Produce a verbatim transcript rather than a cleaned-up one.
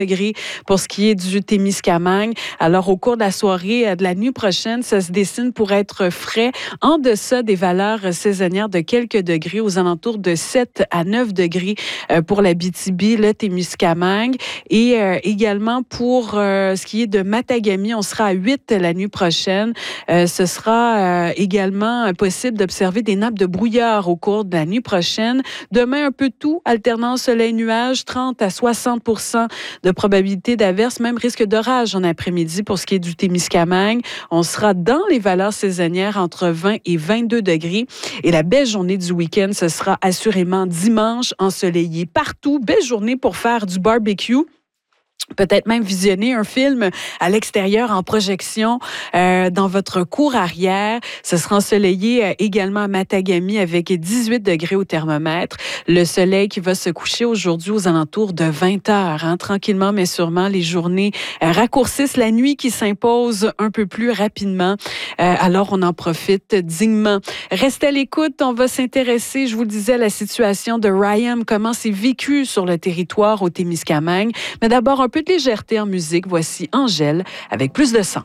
degrés pour ce qui est du Témiscamingue. Alors, au cours de la soirée de la nuit prochaine, ça se dessine pour être frais en deçà des valeurs saisonnières de quelques degrés, aux alentours de sept à neuf degrés pour l'Abitibi, le Témiscamingue. Et euh, également pour euh, ce qui est de Matagami, on sera à huit la nuit prochaine. Euh, ce sera euh, également possible d'observer des nappes de brouillard au cours de la nuit prochaine. Demain, un peu tout, alternant soleil-nuage, trente à soixante pour cent de probabilité d'averse, même risque d'orage en après-midi pour ce qui est du Témiscamingue. On sera dans les valeurs saisonnières entre vingt et vingt-deux degrés. Et la belle journée du week-end, ce sera assurément dimanche, ensoleillé partout. Belle journée pour faire du barbecue. Peut-être même visionner un film à l'extérieur en projection euh, dans votre cour arrière. Ce sera ensoleillé euh, également à Matagami avec dix-huit degrés au thermomètre. Le soleil qui va se coucher aujourd'hui aux alentours de vingt heures. Hein, tranquillement mais sûrement, les journées euh, raccourcissent, la nuit qui s'impose un peu plus rapidement. Euh, alors, on en profite dignement. Restez à l'écoute, on va s'intéresser, je vous le disais, à la situation de Ryan, comment c'est vécu sur le territoire au Témiscamingue. Mais d'abord, un peu de légèreté en musique. Voici Angèle avec Plus de sang.